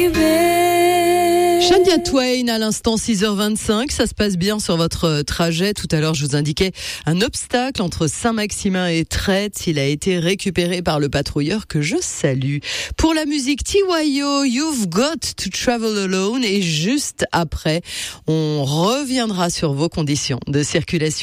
Shania Twain à l'instant 6h25, ça se passe bien sur votre trajet. Tout à l'heure, je vous indiquais un obstacle entre Saint-Maximin et Trètes. Il a été récupéré par le patrouilleur que je salue. Pour la musique, TYO, You've Got to Travel Alone. Et juste après, on reviendra sur vos conditions de circulation.